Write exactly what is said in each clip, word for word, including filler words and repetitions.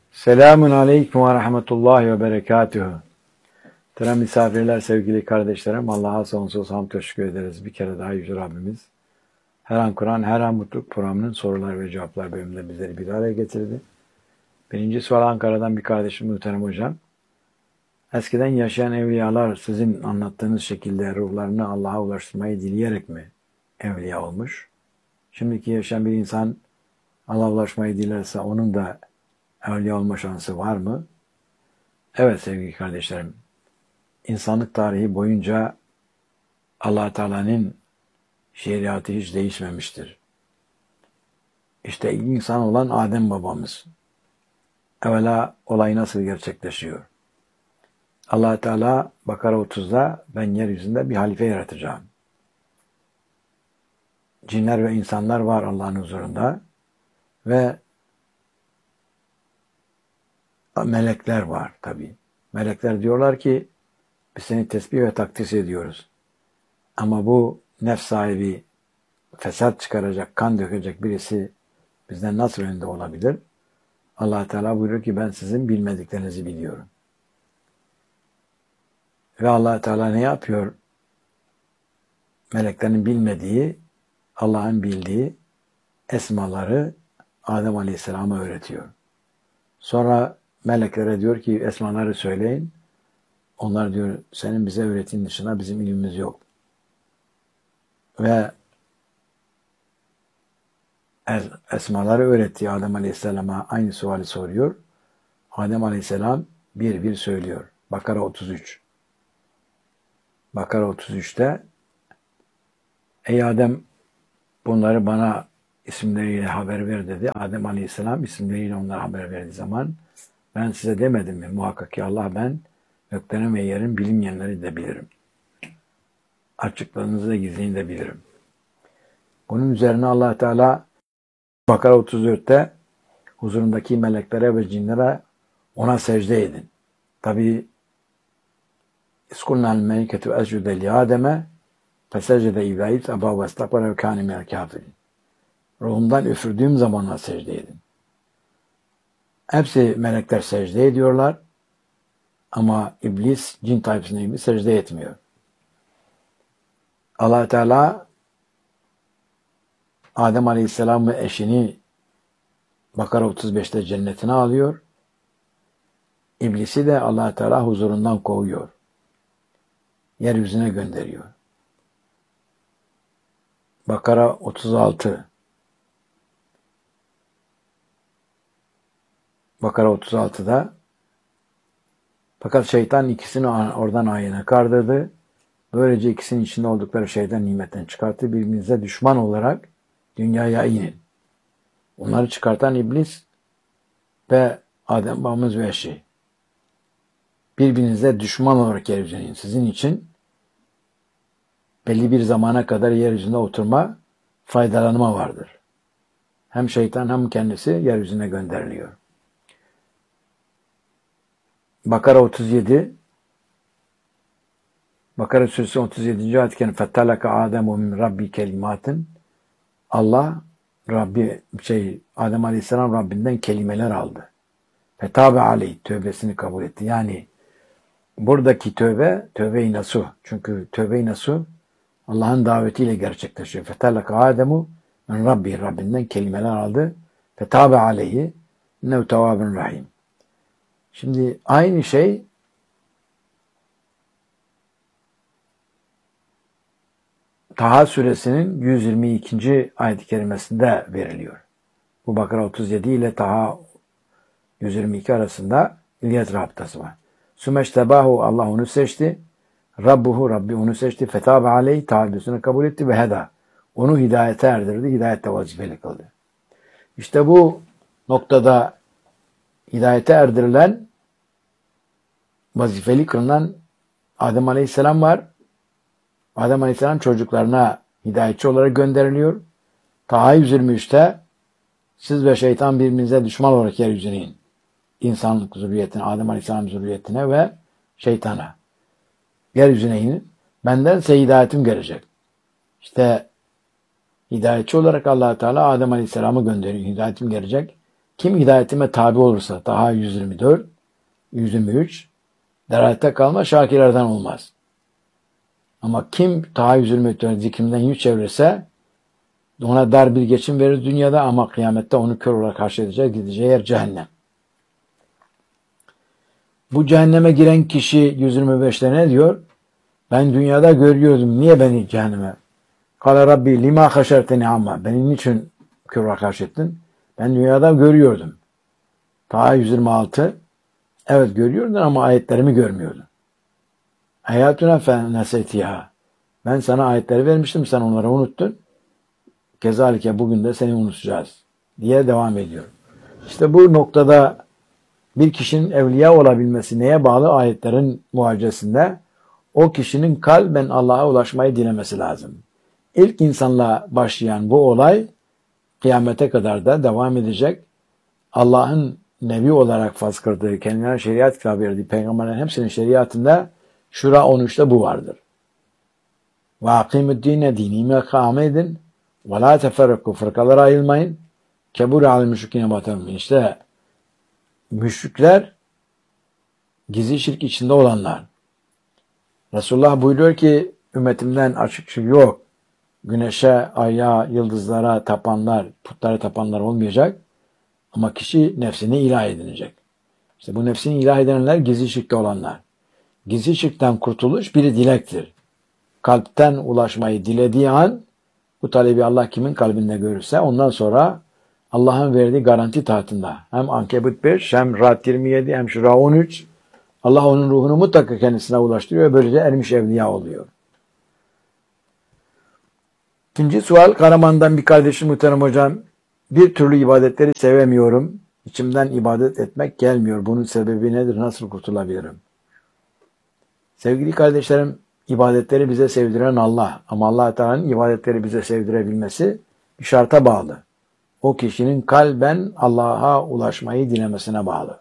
Selamun aleyküm ve rahmetullahi ve berekatuhu. Muhterem misafirler, sevgili kardeşlerim, Allah'a sonsuz hamd teşekkür ederiz. Bir kere daha Yüce Rabbimiz her an Kur'an, her an Mutluluk programının sorular ve cevaplar bölümünde bizleri bir araya getirdi. Birinci sual Ankara'dan bir kardeşim Muhterem Hocam. Eskiden yaşayan evliyalar sizin anlattığınız şekilde ruhlarını Allah'a ulaştırmayı dileyerek mi evliya olmuş? Şimdiki yaşayan bir insan Allah'a ulaşmayı dilerse onun da evliya olma şansı var mı? Evet sevgili kardeşlerim. İnsanlık tarihi boyunca Allah Teala'nın şeriatı hiç değişmemiştir. İşte ilk insan olan Adem babamız. Evvela olay nasıl gerçekleşiyor? Allah Teala Bakara otuzda ben yeryüzünde bir halife yaratacağım. Cinler ve insanlar var Allah'ın huzurunda ve melekler var tabii. Melekler diyorlar ki biz seni tesbih ve takdis ediyoruz. Ama bu nefs sahibi, fesat çıkaracak, kan dökecek birisi bizden nasıl önde olabilir? Allah Teala buyuruyor ki ben sizin bilmediklerinizi biliyorum. Ve Allah Teala ne yapıyor? Meleklerin bilmediği, Allah'ın bildiği esmaları Adem Aleyhisselam'a öğretiyor. Sonra meleklere diyor ki esmaları söyleyin. Onlar diyor senin bize öğrettiğin dışında bizim ilmimiz yok. Ve esmaları öğrettiği Adem Aleyhisselam'a aynı suali soruyor. Adem Aleyhisselam bir bir söylüyor. Bakara otuz üç. Bakara otuz üçte ey Adem bunları bana isimleriyle haber ver dedi. Adem Aleyhisselam isimleriyle onlara haber verdiği zaman ben size demedim mi? Muhakkak ki Allah ben göklerin ve yerin bilinmeyenleri de bilirim. Açıklarınızı da gizleyini de bilirim. Bunun üzerine Allah Teala Bakara otuz dörtte huzurundaki meleklere ve cinlere ona secde edin. Tabi İskulnal meliketu escude li Adem'e fesecde İbrahim aba ve estakbara ve kâne minel kâfirin. Ruhumdan üfürdüğüm zaman ona secde edin. Hepsi melekler secde ediyorlar ama iblis cin tayfasına gibi secde etmiyor. Allah Teala Adem Aleyhisselam ve eşini Bakara otuz beşte cennetine alıyor. İblisi de Allah Teala huzurundan kovuyor. Yeryüzüne gönderiyor. Bakara otuz altı Bakara otuz altıda fakat şeytan ikisini oradan ayağına kardırdı. Böylece ikisinin içinde oldukları şeyden nimetten çıkarttı. Birbirinize düşman olarak dünyaya inin. Onları çıkartan iblis ve Adem babamız ve eşi. Birbirinize düşman olarak yeryüzüne inin. Sizin için belli bir zamana kadar yeryüzünde oturma, faydalanma vardır. Hem şeytan hem kendisi yeryüzüne gönderiliyor. Bakara otuz yedi Bakara suresi otuz yedinci ayet-i Fettalaka Ademu min Rabbi kelimatin. Allah Rabbi şey Adem Aleyhisselam Rabbinden kelimeler aldı. Fetabe aleyh tövbesini kabul etti. Yani buradaki tövbe tövbe-i nasuh. Çünkü tövbe-i nasuh Allah'ın davetiyle gerçekleşiyor. Fettalaka Ademu min Rabbi Rabbinden kelimeler aldı. Fetabe aleyhi innehu tevvabun rahim. Şimdi aynı şey Taha suresinin yüz yirmi ikinci ayet-i kerimesinde veriliyor. Bu Bakara otuz yedi ile Taha yüz yirmi iki arasında İlyas rabıtası var. Sümeştebahu Allah onu seçti. Rabbuhu Rabbi onu seçti. Fetabe aleyh tavbesini kabul etti ve heda. Onu hidayete erdirdi. Hidayette vazifeli kıldı. İşte bu noktada hidayete erdirilen vazifeli kılınan Adem Aleyhisselam var. Adem Aleyhisselam çocuklarına hidayetçi olarak gönderiliyor. Taha yüz yirmi üçte siz ve şeytan birbirinize düşman olarak yeryüzüne inin. İnsanlık zürriyetine, Adem Aleyhisselam zürriyetine ve şeytana. Yeryüzüne inin. Benden size hidayetim gelecek. İşte hidayetçi olarak Allah Teala Adem Aleyhisselam'ı gönderiyor. Hidayetim gelecek. Kim hidayetime tabi olursa, Taha yüz yirmi dört, yüz yirmi üç, deralette kalma, şakirlerden olmaz. Ama kim Taha yüz yirmi dört zikrimden yüz çevirirse, ona dar bir geçim verir dünyada ama kıyamette onu kör olarak karşılayacak, gideceği yer cehennem. Bu cehenneme giren kişi yüz yirmi beşte ne diyor? Ben dünyada görüyordum. Niye beni cehenneme? Kâle Rabbi lima haşerteni amma. Beni niçin kör olarak karşılattın? Ben dünyada görüyordum. Taha yüz yirmi altı. Evet görüyordun ama ayetlerimi görmüyordun. Hayatuna fenasetiha. Ben sana ayetleri vermiştim. Sen onları unuttun. Kezalike bugün de seni unutacağız. Diye devam ediyor. İşte bu noktada bir kişinin evliya olabilmesi neye bağlı? Ayetlerin muhacesinde o kişinin kalben Allah'a ulaşmayı dilemesi lazım. İlk insanla başlayan bu olay kıyamete kadar da devam edecek. Allah'ın nebi olarak farz kıldığı, kendine şeriat kitabı verdiği peygamberlerin hepsinin şeriatında Şura on üçte bu vardır. Ve akimüddine dinime kâme edin ve la teferrakû fırkalara ayrılmayın. Kebur alel müşrikine batalım. İşte müşrikler gizli şirk içinde olanlar. Resulullah buyuruyor ki ümmetimden açık şirk yok. Güneşe, aya, yıldızlara tapanlar, putlara tapanlar olmayacak. Ama kişi nefsini ilah edinecek. İşte bu nefsini ilah edenler gizli şirkte olanlar. Gizli şirkten kurtuluş bir dilektir. Kalpten ulaşmayı dilediği an bu talebi Allah kimin kalbinde görürse ondan sonra Allah'ın verdiği garanti tahtında hem Ankebut beş hem Ra'd yirmi yedi hem Şura on üç Allah onun ruhunu mutlaka kendisine ulaştırıyor ve böylece ermiş evliya oluyor. İkinci sual Karaman'dan bir kardeşim muhterem hocam. Bir türlü ibadetleri sevemiyorum. İçimden ibadet etmek gelmiyor. Bunun sebebi nedir? Nasıl kurtulabilirim? Sevgili kardeşlerim, ibadetleri bize sevdiren Allah. Ama Allah Teala'nın ibadetleri bize sevdirebilmesi bir şarta bağlı. O kişinin kalben Allah'a ulaşmayı dilemesine bağlı.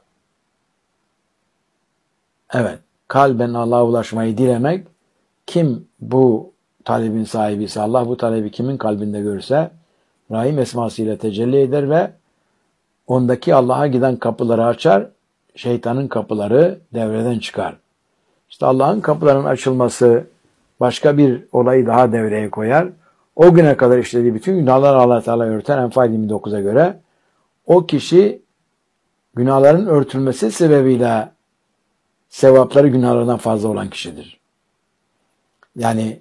Evet, kalben Allah'a ulaşmayı dilemek, kim bu talebin sahibi ise Allah bu talebi kimin kalbinde görürse Rahim esmasıyla tecelli eder ve ondaki Allah'a giden kapıları açar, şeytanın kapıları devreden çıkar. İşte Allah'ın kapılarının açılması başka bir olayı daha devreye koyar. O güne kadar işlediği bütün günahları Allah Teala örter. Enfal yirmi dokuza göre o kişi günahların örtülmesi sebebiyle sevapları günahlardan fazla olan kişidir. Yani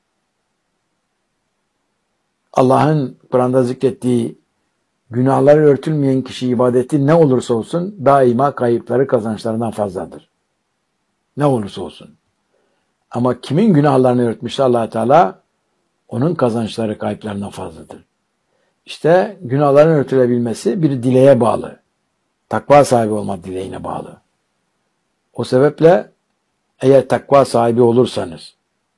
Allah'ın Kur'an'da zikrettiği günahları örtülmeyen kişi ibadeti ne olursa olsun daima kayıpları kazançlarından fazladır. Ne olursa olsun. Ama kimin günahlarını örtmüşse Allah Teala onun kazançları kayıplarından fazladır. İşte günahların örtülebilmesi bir dileğe bağlı. Takva sahibi olma dileğine bağlı. O sebeple eğer takva sahibi olursanız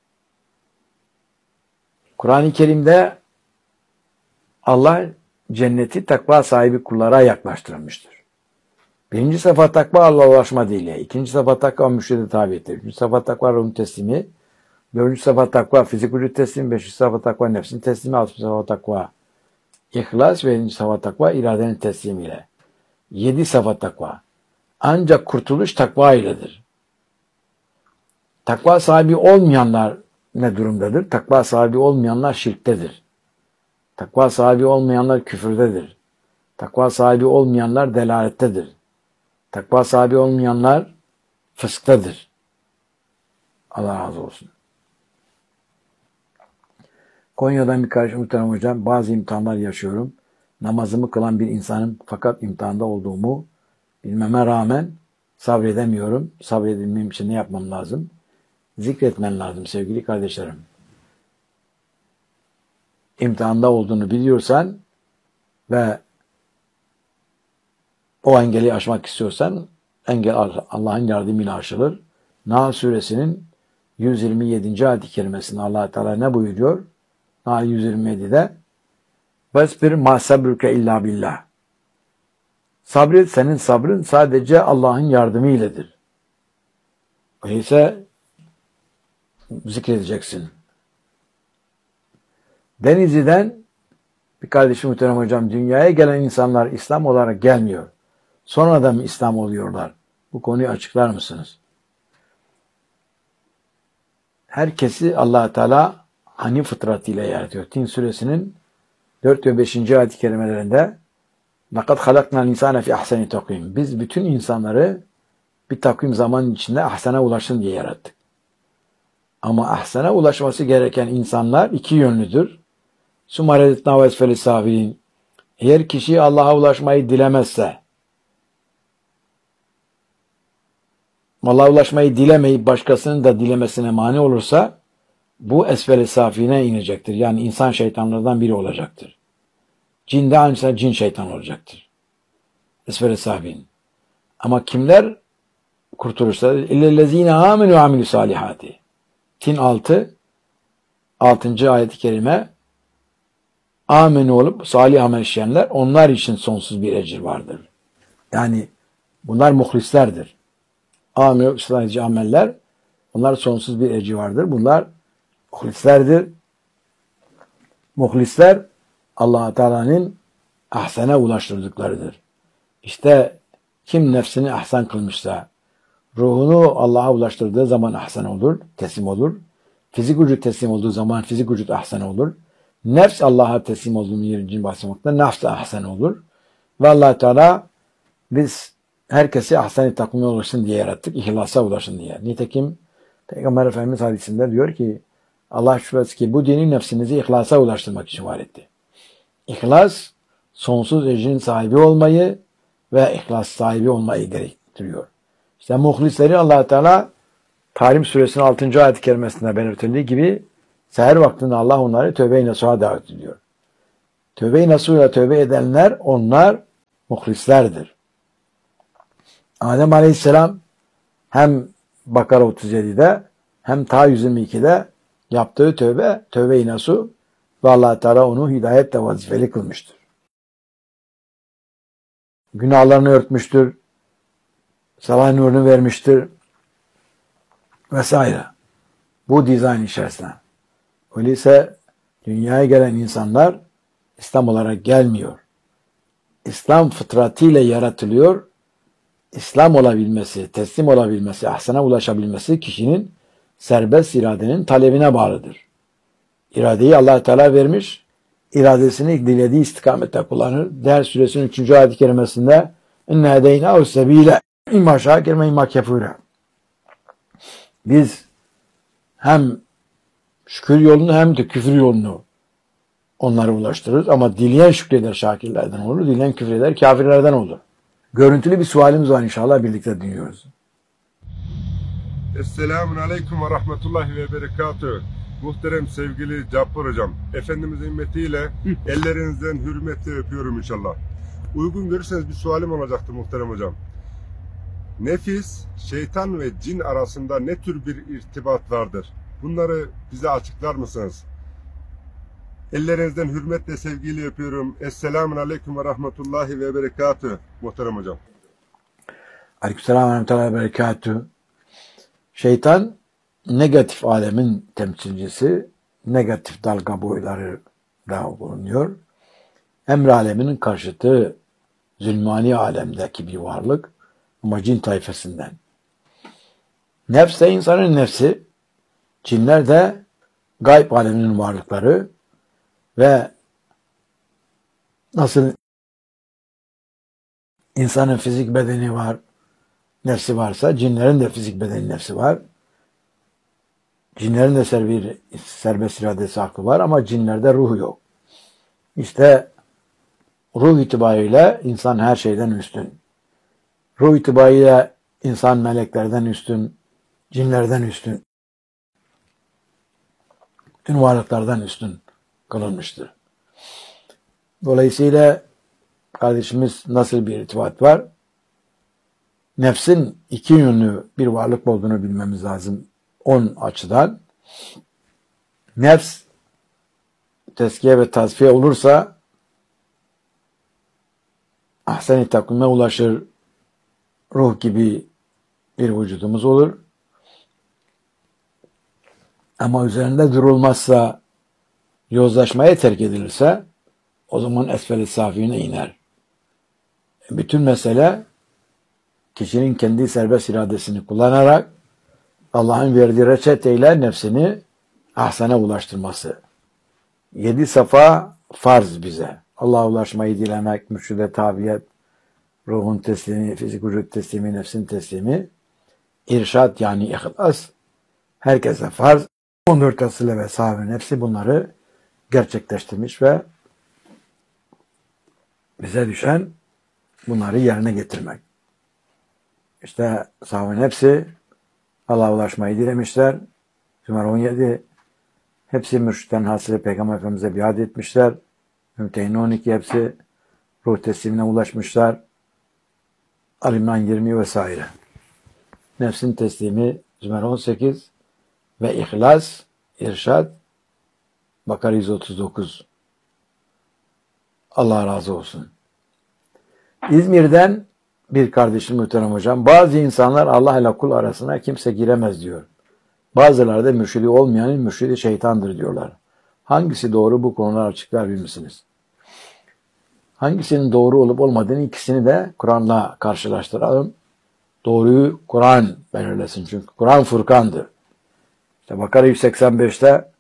Kur'an-ı Kerim'de Allah cenneti takva sahibi kullara yaklaştırmıştır. Birinci sıfat takva Allah'a ulaşma dileği. İkinci sıfat takva müşride tabiyettir. Üçüncü sıfat takva ruhun teslimi. Dördüncü sıfat takva fizik vücut teslimi. Beşinci sıfat takva nefsin teslimi. Altıncı sıfat takva ihlas ve yedinci sıfat takva iradenin teslimiyle. Yedi sıfat takva. Ancak kurtuluş takva iledir. Takva sahibi olmayanlar ne durumdadır? Takva sahibi olmayanlar şirktedir. Takva sahibi olmayanlar küfürdedir. Takva sahibi olmayanlar delalettedir. Takva sahibi olmayanlar fısktadır. Allah razı olsun. Konya'dan bir kardeşim muhterem hocam, bazı imtihanlar yaşıyorum. Namazımı kılan bir insanım fakat imtihanda olduğumu bilmeme rağmen sabredemiyorum. Sabredebilmem için ne yapmam lazım? Zikretmen lazım sevgili kardeşlerim. İmtihanda olduğunu biliyorsan ve o engeli aşmak istiyorsan engel Allah'ın yardımıyla aşılır. Nahl suresinin yüz yirmi yedinci ayet-i kerimesinde Allah Teala ne buyuruyor? Nahl yüz yirmi yedide "Vesbir ma sabruke illa billah." Sabret, senin sabrın sadece Allah'ın yardımı iledir. Öyleyse zikredeceksin. Denizli'den Bir kardeşim muhterem hocam, dünyaya gelen insanlar İslam olarak gelmiyor. Sonradan mı İslam oluyorlar? Bu konuyu açıklar mısınız? Herkesi Allah Teala Hanif fıtratıyla yaratıyor. Tin suresinin dört ve beşinci ayet-i kerimelerinde لَقَدْ خَلَقْنَا الْاِنْسَانَ فِي اَحْسَنِ تَقْوِيمٍ Biz bütün insanları bir takvim zamanın içinde ahsana ulaşsın diye yarattık. Ama ahsana ulaşması gereken insanlar iki yönlüdür. Sumaredetna ve esfeli safilin. Eğer kişi Allah'a ulaşmayı dilemezse, Allah'a ulaşmayı dilemeyip başkasının da dilemesine mani olursa, bu esfeli safine inecektir. Yani insan şeytanlardan biri olacaktır. Cin de aynı cin şeytan olacaktır. Esfeli safin. Ama kimler kurtulursa, illellezine amenu ve amilü salihati. Tin altı, altıncı ayet-i kerime, amenu olup salih amel işleyenler, onlar için sonsuz bir ecir vardır. Yani bunlar muhlislerdir. Amenu salih ameller, onlar sonsuz bir ecir vardır. Bunlar muhlislerdir. Muhlisler Allah Teala'nın ahsene ulaştırdıklarıdır. İşte kim nefsini ahsan kılmışsa, ruhunu Allah'a ulaştırdığı zaman ahsen olur, teslim olur. Fizik vücut teslim olduğu zaman fizik vücut ahsen olur. Nefs Allah'a teslim olduğunu yerincin bahsetmekte nefs de ahsen olur. Ve Allah Teala biz herkesi ahsen-i takvime ulaşsın diye yarattık. İhlasa ulaşsın diye. Nitekim Peygamber Efendimiz hadisinde diyor ki Allah şüphesiz ki bu dini nefsinizi ihlasa ulaştırmak için var etti. İhlas sonsuz ecrin sahibi olmayı ve ihlas sahibi olmayı gerektiriyor. İşte muhlisleri Allah Teala Tahrim suresinin altıncı ayet-i kerimesinde belirtildiği gibi seher vaktinde Allah onları tövbe-i nasuha davet ediyor. Tövbe-i nasuhla tövbe edenler onlar muhlislerdir. Adem Aleyhisselam hem Bakara otuz yedide hem Ta yüz ikide yaptığı tövbe, tövbe-i nasuh ve Allah Teala onu hidayetle vazifeli kılmıştır. Günahlarını örtmüştür, sabah nurunu vermiştir vesaire. Bu dizayn içerisinde. Öyleyse dünyaya gelen insanlar İslam olarak gelmiyor. İslam fıtratıyla yaratılıyor. İslam olabilmesi, teslim olabilmesi, ahsana ulaşabilmesi kişinin serbest iradenin talebine bağlıdır. İradeyi Allah Teala vermiş, iradesini dilediği istikamette kullanır. Değer suresinin üçüncü ayet-i kerimesinde inne hedeynahu sebile imma şakir ve imma kefure. Biz hem şükür yolunu hem de küfür yolunu onlara ulaştırırız. Ama dileyen şükreder şakirlerden olur, dileyen küfreder kafirlerden olur. Görüntülü bir sualimiz var, inşallah birlikte dinliyoruz. Esselamun Aleyküm ve Rahmetullahi ve Berekatühü. Muhterem sevgili Cabbar Hocam, Efendimizin himmetiyle ellerinizden hürmetle öpüyorum inşallah. Uygun görürseniz bir sualim olacaktı muhterem hocam. Nefis, şeytan ve cin arasında ne tür bir irtibat vardır? Bunları bize açıklar mısınız? Ellerinizden hürmetle sevgiyle öpüyorum. Esselamun Aleyküm ve Rahmetullahi ve Berekatühü muhterem hocam. Aleykümselam ve Rahmetullahi ve Berekatühü. Şeytan negatif alemin temsilcisi, negatif dalga boyları da bulunuyor. Emr aleminin karşıtı zulmani alemdeki bir varlık ama cin tayfasından. Nefs de insanın nefsi, cinler de gayb aleminin varlıkları ve nasıl insanın fizik bedeni var, nefsi varsa cinlerin de fizik bedeni nefsi var. Cinlerin de serbest iradesi hakkı var ama cinlerde ruhu yok. İşte ruh itibariyle insan her şeyden üstün. Ruh itibariyle insan meleklerden üstün, cinlerden üstün, bütün varlıklardan üstün kılınmıştır. Dolayısıyla kardeşimiz nasıl bir irtibat var? Nefsin iki yönlü bir varlık olduğunu bilmemiz lazım. On açıdan. Nefs tezkiye ve tasfiye olursa ahsen-i takvime ulaşır, ruh gibi bir vücudumuz olur. Ama üzerinde durulmazsa, yozlaşmaya terk edilirse, o zaman esfel-i safiline iner. Bütün mesele kişinin kendi serbest iradesini kullanarak Allah'ın verdiği reçeteyle nefsini ahsana ulaştırması. Yedi safa farz bize. Allah'a ulaşmayı dilemek, mürşide tabiyet, ruhun teslimi, fizik vücut teslimi, nefsin teslimi, irşad yani ihlas, herkese farz. on dört asılı ve sahabenin hepsi bunları gerçekleştirmiş ve bize düşen bunları yerine getirmek. İşte sahabenin hepsi Allah'a ulaşmayı dilemişler. Zümer on yedi hepsi mürşitten hasılı Peygamber Efendimiz'e biat etmişler. Mümtehine on iki hepsi ruh teslimine ulaşmışlar. Ali-İmran yirmi vesaire. Nefsin teslimi Zümer on sekiz ve İhlas, İrşad Bakara yüz otuz dokuz. Allah razı olsun. İzmir'den bir kardeşim muhterem hocam, bazı insanlar Allah ile kul arasına kimse giremez diyor. Bazıları da mürşidi olmayanın mürşidi şeytandır diyorlar. Hangisi doğru, bu konuları açıklar bilir misiniz? Hangisinin doğru olup olmadığını ikisini de Kur'an'la karşılaştıralım. Doğruyu Kur'an belirlesin. Çünkü Kur'an Furkan'dır. İşte Bakara yüz seksen beşte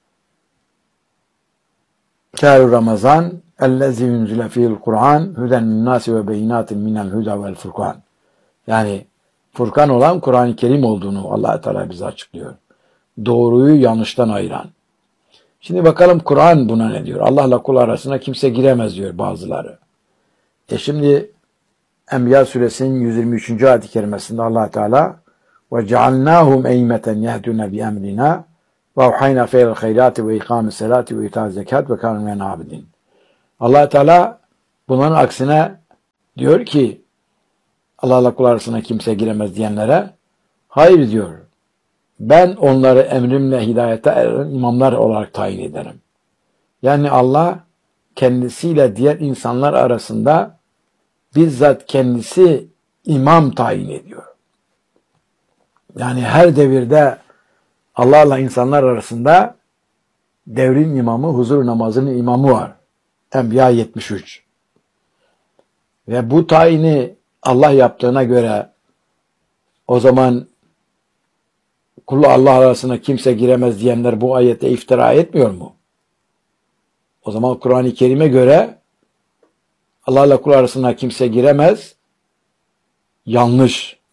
Şehru Ramazan ellezî yunzile fîhil Kur'an hüden minnâsi ve beyinâtin minel hüda vel furkan. Yani Furkan olan Kur'an-ı Kerim olduğunu Allah Teala bize açıklıyor. Doğruyu yanlıştan ayıran. Şimdi bakalım Kur'an buna ne diyor? Allah'la kul arasına kimse giremez diyor bazıları. E şimdi Enbiya suresinin yüz yirmi üçüncü ayet-i kerimesinde Allah Teala ve cealnâhum eymeten yehdûne bi emrina ve avhayna fe'l hayrati ve ikâmis selâti ve itâz zekat ve kânû min abidin. Allah Teala bunların aksine diyor ki Allah'la kul arasına kimse giremez diyenlere hayır diyor. Ben onları emrimle hidayete eren imamlar olarak tayin ederim. Yani Allah kendisiyle diğer insanlar arasında bizzat kendisi imam tayin ediyor. Yani her devirde Allah'la insanlar arasında devrin imamı, huzur namazının imamı var. Enbiya yetmiş üç. Ve bu tayini Allah yaptığına göre o zaman kullu Allah arasına kimse giremez diyenler bu ayette iftira etmiyor mu? O zaman Kur'an-ı Kerim'e göre Allah'la kul arasına kimse giremez. Yanlış.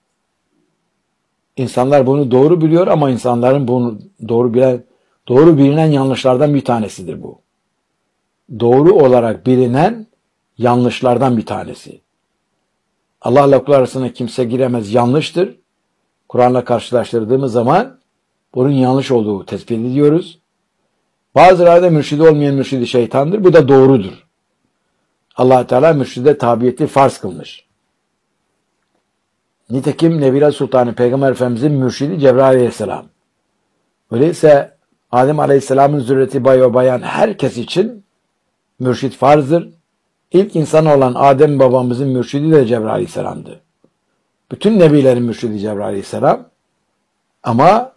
İnsanlar bunu doğru biliyor ama insanların bunu doğru bilen, doğru bilinen yanlışlardan bir tanesidir bu. Doğru olarak bilinen yanlışlardan bir tanesi. Allah'la kul arasına kimse giremez yanlıştır. Kur'an'la karşılaştırdığımız zaman bunun yanlış olduğu tespit ediyoruz. Bazıları da mürşidi olmayan mürşidi şeytandır. Bu da doğrudur. Allah Teala mürşide tabiyeti farz kılmış. Nitekim Nebile Sultanı Peygamber Efendimizin mürşidi Cebrail Aleyhisselam. Öyleyse Adem Aleyhisselam'ın zürriyeti bay ve bayan herkes için mürşid farzdır. İlk insan olan Adem babamızın mürşidi de Cebrail Aleyhisselam'dı. Bütün nebilerin mürşidi Cebrail Aleyhisselam. Ama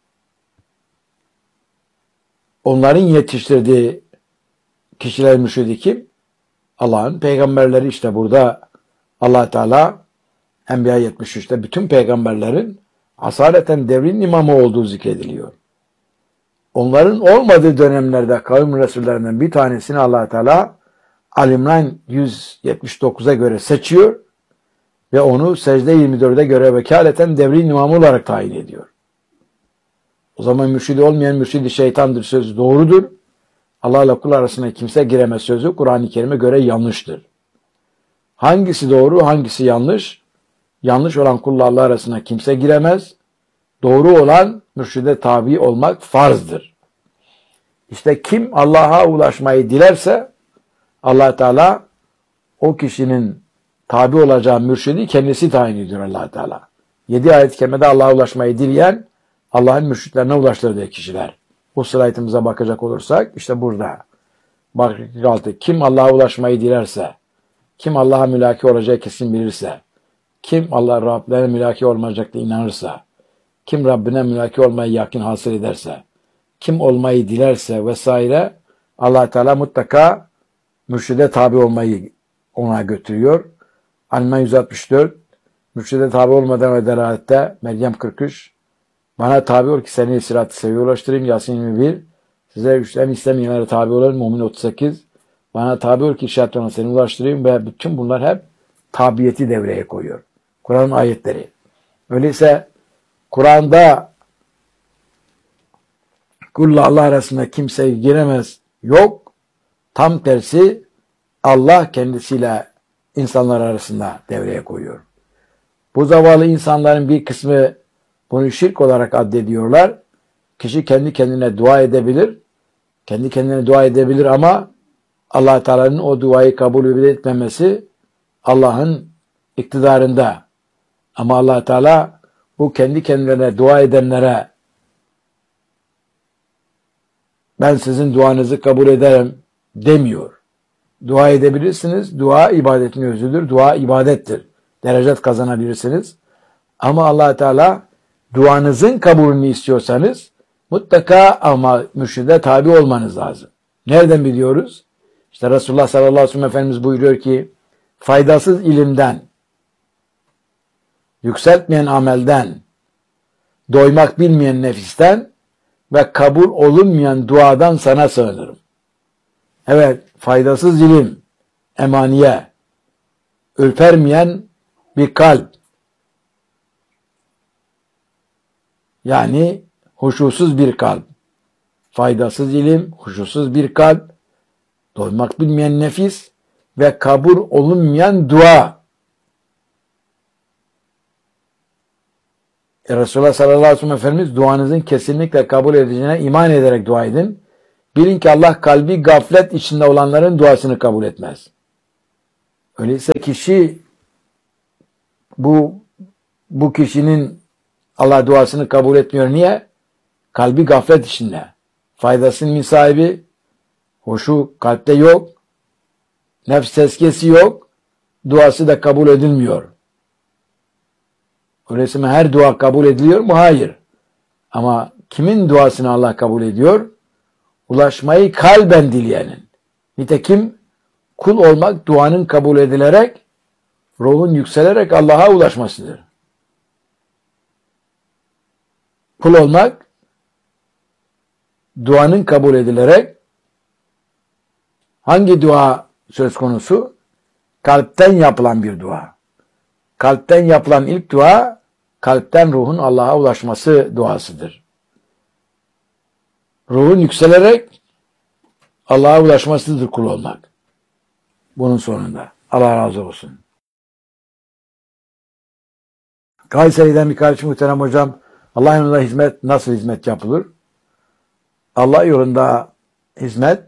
onların yetiştirdiği kişilerin mürşidi kim? Allah'ın peygamberleri. İşte burada Allah Teala Enbiya yetmiş üçte bütün peygamberlerin asaleten devrin imamı olduğu zikrediliyor. Onların olmadığı dönemlerde kavim resullerinden bir tanesini Allah Teala Ali-İmran yüz yetmiş dokuza göre seçiyor ve onu secde yirmi dörde göre vekaleten devrin imamı olarak tayin ediyor. O zaman mürşidi olmayan mürşidi şeytandır sözü doğrudur. Allah'la kul arasına kimse giremez sözü Kur'an-ı Kerim'e göre yanlıştır. Hangisi doğru, hangisi yanlış? Yanlış olan kulla Allah arasına kimse giremez. Doğru olan mürşide tabi olmak farzdır. İşte kim Allah'a ulaşmayı dilerse Allah Teala o kişinin tabi olacağı mürşidi kendisi tayin ediyor Allah Teala. Yedi ayet-i kerimede Allah'a ulaşmayı dileyen Allah'ın mürşitlerine ulaştırdığı kişiler. Bu slaytımıza bakacak olursak işte burada. Bak altı. Kim Allah'a ulaşmayı dilerse, kim Allah'a mülaki olacağı kesin bilirse, kim Allah Rablerine mülaki olmayacakla inanırsa, kim Rabbine mülaki olmayı yakin hasıl ederse, kim olmayı dilerse vesaire Allah Teala mutlaka mürşide tabi olmayı ona götürüyor. Alman yüz altmış dört, mürşide tabi olmadan ve delalette Meryem kırk üç, bana tabi ol ki seni sirat-ı seviye ulaştırayım. Yasin yirmi bir, size güçten istemeyenlere tabi olun. Mümin otuz sekiz, bana tabi ol ki işaret ona seni ulaştırayım. Ve bütün bunlar hep tabiyeti devreye koyuyor. Kur'an'ın ayetleri. Öyleyse Kur'an'da kulla Allah arasında kimse giremez yok. Tam tersi Allah kendisiyle insanlar arasında devreye koyuyor. Bu zavallı insanların bir kısmı bunu şirk olarak addediyorlar. Kişi kendi kendine dua edebilir. Kendi kendine dua edebilir ama Allah Teala'nın o duayı kabul etmemesi Allah'ın iktidarında. Ama Allah Teala bu kendi kendilerine dua edenlere ben sizin duanızı kabul ederim demiyor. Dua edebilirsiniz. Dua ibadetin özüdür. Dua ibadettir. Derecet kazanabilirsiniz. Ama Allah Teala duanızın kabulünü istiyorsanız mutlaka ama mürşide tabi olmanız lazım. Nereden biliyoruz? İşte Resulullah sallallahu aleyhi ve sellem Efendimiz buyuruyor ki faydasız ilimden, yükseltmeyen amelden, doymak bilmeyen nefisten ve kabul olunmayan duadan sana sığınırım. Evet, faydasız ilim, emaniye, ürpermeyen bir kalp, yani huşusuz bir kalp, faydasız ilim, huşusuz bir kalp, doymak bilmeyen nefis ve kabul olunmayan dua. E Resulullah sallallahu aleyhi ve sellem Efendimiz duanızın kesinlikle kabul edileceğine iman ederek dua edin. Bilin ki Allah kalbi gaflet içinde olanların duasını kabul etmez. Öyleyse kişi bu bu kişinin Allah duasını kabul etmiyor. Niye? Kalbi gaflet içinde. Faydasının min sahibi, hoşu kalpte yok, nefs tezkiyesi yok, duası da kabul edilmiyor. Öyleyse her dua kabul ediliyor mu? Hayır. Ama kimin duasını Allah kabul ediyor? Ulaşmayı kalben dileyenin. Nitekim kul olmak duanın kabul edilerek, ruhun yükselerek Allah'a ulaşmasıdır. Kul olmak duanın kabul edilerek, hangi dua söz konusu? Kalpten yapılan bir dua. Kalpten yapılan ilk dua, kalpten ruhun Allah'a ulaşması duasıdır. Ruhun yükselerek Allah'a ulaşmasıdır kul olmak. Bunun sonunda. Allah razı olsun. Kayseri'den bir kardeşim muhterem hocam, Allah yolunda hizmet nasıl hizmet yapılır? Allah yolunda hizmet,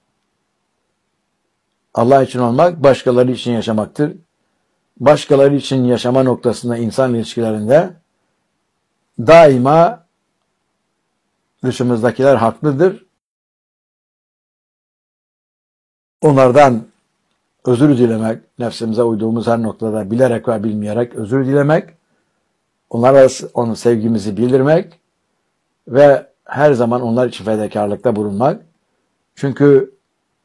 Allah için olmak, başkaları için yaşamaktır. Başkaları için yaşama noktasında insan ilişkilerinde daima dışımızdakiler haklıdır. Onlardan özür dilemek, nefsimize uyduğumuz her noktada bilerek ve bilmeyerek özür dilemek, onlara onun sevgimizi bildirmek ve her zaman onlar için fedakarlıkta bulunmak. Çünkü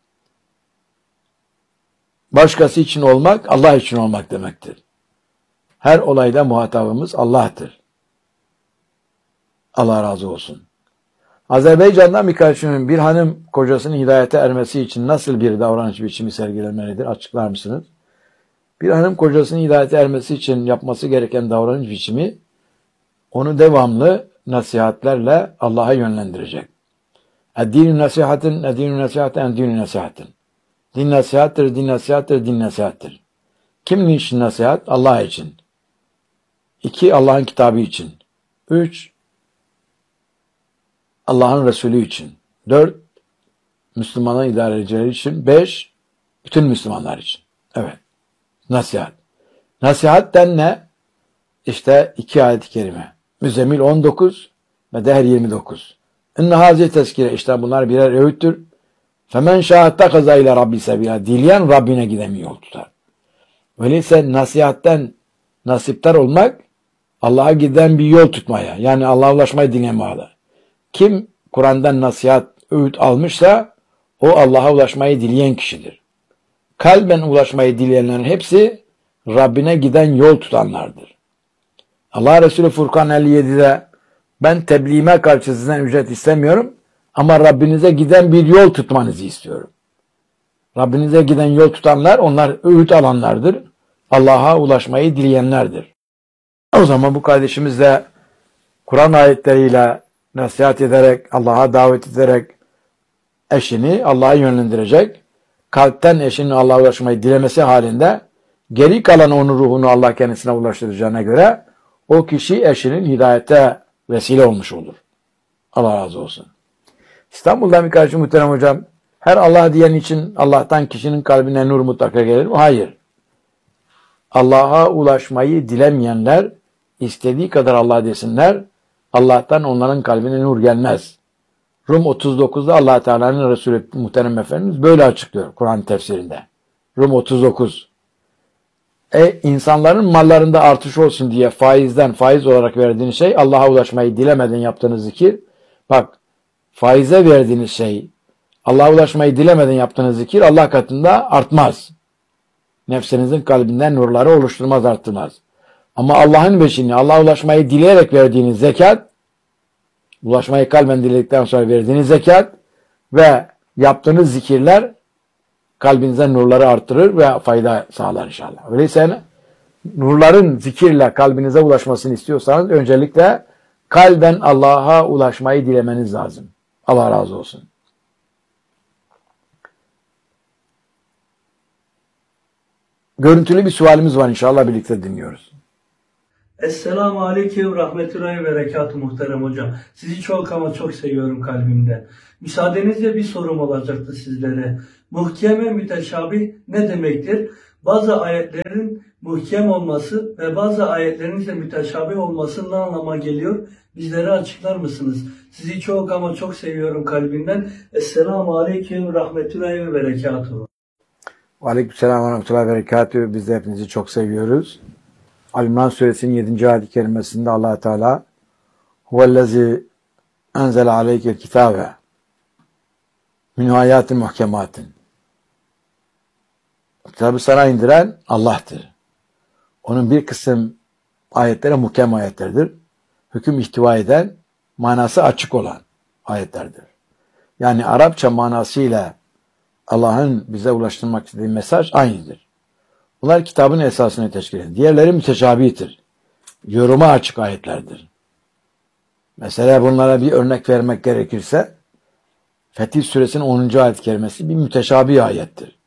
başkası için olmak, Allah için olmak demektir. Her olayda muhatabımız Allah'tır. Allah razı olsun. Azerbaycan'dan bir kardeşimin bir hanım kocasının hidayete ermesi için nasıl bir davranış biçimi sergilemelidir? Açıklar mısınız? Bir hanım kocasının hidayete ermesi için yapması gereken davranış biçimi onu devamlı nasihatlerle Allah'a yönlendirecek. Din nasihatin, din nasihatin, din nasihatin. Din nasihattır, din nasihattır, din nasihattır. Kimin için nasihat? Allah için. İki, Allah'ın kitabı için. Üç, Allah'ın Resulü için. Dört, Müslümanların idarecileri için. Beş, bütün Müslümanlar için. Evet. Nasihat. Nasihatten ne? İşte iki ayet-i kerime. Müzzemmil on dokuz ve Dehr yirmi dokuz. İnne hazi tezkire. İşte bunlar birer öğüttür. Femen şahatta kaza ile Rabbi sebila. Dileyen Rabbine giden bir yol tutar. Öyleyse nasihatten nasiptar olmak, Allah'a giden bir yol tutmaya, yani Allah'a ulaşmayı dileyen bağlı. Kim Kur'an'dan nasihat, öğüt almışsa o Allah'a ulaşmayı dileyen kişidir. kalben ulaşmayı dileyenlerin hepsi Rabbine giden yol tutanlardır. Allah Resulü Furkan elli yedide ben tebliğime karşı sizden ücret istemiyorum ama Rabbinize giden bir yol tutmanızı istiyorum. Rabbinize giden yol tutanlar onlar öğüt alanlardır. Allah'a ulaşmayı dileyenlerdir. O zaman bu kardeşimiz de Kur'an ayetleriyle nasihat ederek, Allah'a davet ederek eşini Allah'a yönlendirecek. Kalpten eşinin Allah'a ulaşmayı dilemesi halinde geri kalan onun ruhunu Allah kendisine ulaştıracağına göre o kişi eşinin hidayete vesile olmuş olur. Allah razı olsun. İstanbul'dan bir kardeşim muhterem hocam, her Allah diyen için Allah'tan kişinin kalbine nur mutlaka gelir mi? Hayır. Allah'a ulaşmayı dilemeyenler istediği kadar Allah desinler, Allah'tan onların kalbine nur gelmez. Rum otuz dokuzda Allah Teala'nın Resulü muhterem Efendimiz böyle açıklıyor Kur'an tefsirinde. Rum otuz dokuz. E insanların mallarında artış olsun diye faizden faiz olarak verdiğiniz şey Allah'a ulaşmayı dilemeden yaptığınız zikir. Bak, faize verdiğiniz şey Allah'a ulaşmayı dilemeden yaptığınız zikir Allah katında artmaz. Nefsinizin kalbinden nurları oluşturmaz, arttırmaz. Ama Allah'ın beşini Allah'a ulaşmayı dileyerek verdiğiniz zekat, ulaşmayı kalben diledikten sonra verdiğiniz zekat ve yaptığınız zikirler kalbinize nurları arttırır ve fayda sağlar inşallah. Öyleyse nurların zikirle kalbinize ulaşmasını istiyorsanız öncelikle kalben Allah'a ulaşmayı dilemeniz lazım. Allah razı olsun. Görüntülü bir sualimiz var, inşallah birlikte dinliyoruz. Esselamu Aleyküm Rahmetullahi ve Berekatuhu muhterem hocam. Sizi çok ama çok seviyorum kalbimde. Müsaadenizle bir sorum olacaktı sizlere. Muhkeme müteşabih ne demektir? Bazı ayetlerin muhkem olması ve bazı ayetlerin ise müteşabih olması ne anlama geliyor? Bizlere açıklar mısınız? Sizi çok ama çok seviyorum kalbimden. Esselamu Aleyküm Rahmetullahi ve Berekatuhu. Aleykümselam ve Rahmetullahi ve Berekatuhu. Biz de hepinizi çok seviyoruz. Ali-İmran suresinin yedinci ayet-i kerimesinde Allah Teala huvellezî enzele aleykel kitâbe min ayatin muhkematin. Kitabı sana indiren Allah'tır. Onun bir kısım ayetleri muhkem ayetlerdir. Hüküm ihtiva eden, manası açık olan ayetlerdir. Yani Arapça manasıyla Allah'ın bize ulaştırmak istediği mesaj aynıdır. Bunlar kitabın esasını teşkil eder. Diğerleri müteşabihtir. Yoruma açık ayetlerdir. Mesela bunlara bir örnek vermek gerekirse Fetih Suresinin onuncu ayet-i kerimesi bir müteşabih ayettir.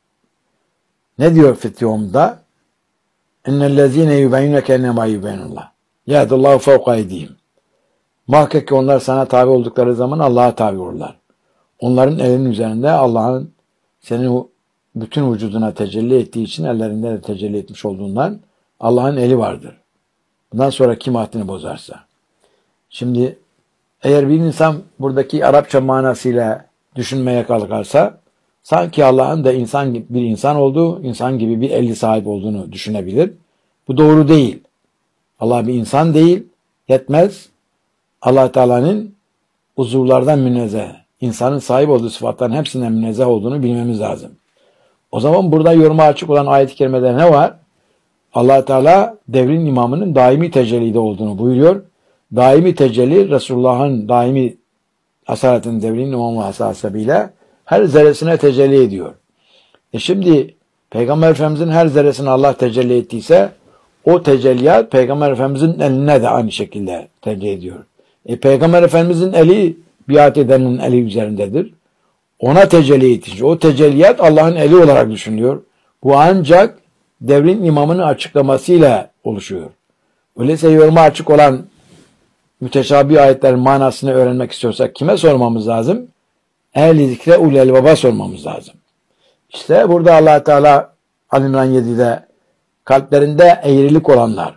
Ne diyor Fetih onda? İnnellezîne yubeyyuneke ennemâ yubeyyinullah. Yâdallâhu fevka eydihim. Muhakkak ki onlar sana tabi oldukları zaman Allah'a tabi olurlar. Onların elinin üzerinde Allah'ın senin bütün vücuduna tecelli ettiği için ellerinde de tecelli etmiş olduğundan Allah'ın eli vardır. Bundan sonra kim ahdini bozarsa. Şimdi eğer bir insan buradaki Arapça manasıyla düşünmeye kalkarsa sanki Allah'ın da insan gibi bir insan olduğu, insan gibi bir eli sahip olduğunu düşünebilir. Bu doğru değil. Allah bir insan değil, yetmez. Allah Teala'nın uzuvlardan münezzeh, insanın sahip olduğu sıfatların hepsinden münezzeh olduğunu bilmemiz lazım. O zaman burada yoruma açık olan ayet-i kerimede ne var? Allah Teala devrin imamının daimi tecellide olduğunu buyuruyor. Daimi tecelli Resulullah'ın daimi asaretin devrin imamı hasasebiyle her zerresine tecelli ediyor. E şimdi Peygamber Efendimizin her zerresine Allah tecelli ettiyse o tecelliyat Peygamber Efendimizin eline de aynı şekilde tecelli ediyor. E Peygamber Efendimizin eli biat edenin eli üzerindedir. Ona tecelli ettiğince o tecelliyat Allah'ın eli olarak düşünülüyor. Bu ancak devrin imamının açıklamasıyla oluşuyor. Öyleyse yoruma açık olan müteşabih ayetlerin manasını öğrenmek istiyorsak kime sormamız lazım? Ehl-i zikre ulul elbaba sormamız lazım. İşte burada Allah Teala Ali-İmran yedide kalplerinde eğrilik olanlar,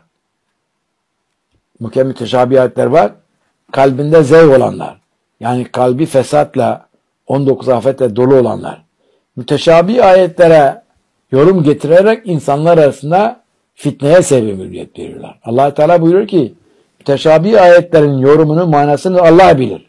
muhkem müteşabih ayetler var, kalbinde zevk olanlar, yani kalbi fesatla on dokuz afetle dolu olanlar, müteşabih ayetlere yorum getirerek insanlar arasında fitneye sebebiyet veriyorlar. Allah Teala buyuruyor ki müteşabih ayetlerin yorumunu, manasını Allah bilir.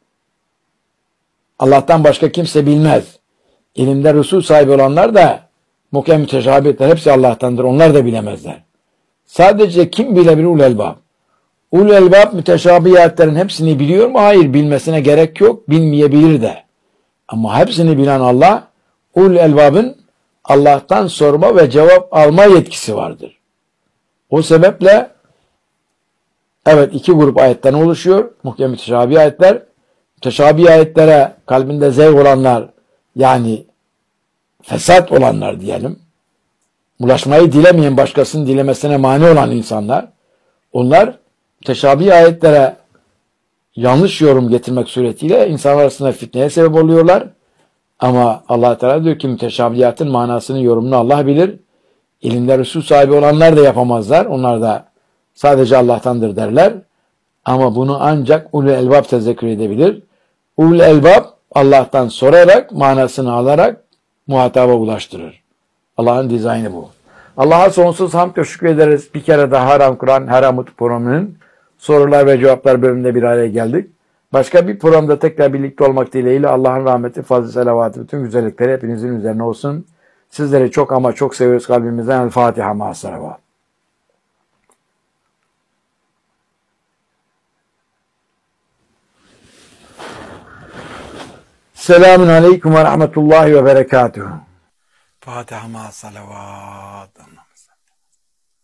Allah'tan başka kimse bilmez. İlimde rusul sahibi olanlar da muhkem müteşabihler hepsi Allah'tandır. Onlar da bilemezler. Sadece kim bilebilir? Ulul elbab. Ulul elbab müteşabihiyatların hepsini biliyor mu? Hayır, bilmesine gerek yok. Bilmeyebilir de. Ama hepsini bilen Allah, ulul elbabın Allah'tan sorma ve cevap alma yetkisi vardır. O sebeple evet, iki grup ayetten oluşuyor. Muhkem müteşabih ayetler. Müteşabih ayetlere kalbinde zevk olanlar, yani fesat olanlar diyelim, ulaşmayı dilemeyen, başkasının dilemesine mani olan insanlar, onlar müteşabih ayetlere yanlış yorum getirmek suretiyle insanlar arasında fitneye sebep oluyorlar. Ama Allah Teala diyor ki müteşabihiyatın manasını, yorumunu Allah bilir. İlimde Resul sahibi olanlar da yapamazlar. Onlar da sadece Allah'tandır derler. Ama bunu ancak ulul elbab tezekkür edebilir. Ulul elbab Allah'tan sorarak, manasını alarak muhataba ulaştırır. Allah'ın dizaynı bu. Allah'a sonsuz hamd ve şükür ederiz. Bir kere daha Haram Kur'an, Haram Mutlu programının sorular ve cevaplar bölümünde bir araya geldik. Başka bir programda tekrar birlikte olmak dileğiyle Allah'ın rahmeti, fazl-ı selavatı, bütün güzellikleri hepinizin üzerine olsun. Sizleri çok ama çok seviyoruz kalbimizden. El Fatiha ma'as salavat. Selamun aleyküm ve rahmetullahi ve berekatuhu. Fatiha ma'as salavat.